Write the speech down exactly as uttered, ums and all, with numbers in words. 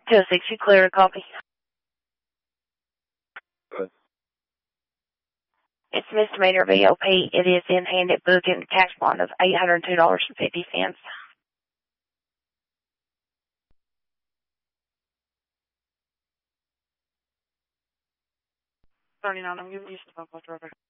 two oh six, you clear a copy. Good. It's misdemeanor V O P. It is in handed book and cash bond of eight hundred two dollars and fifty cents. thirty-nine, I'm giving you some phone calls, Robert.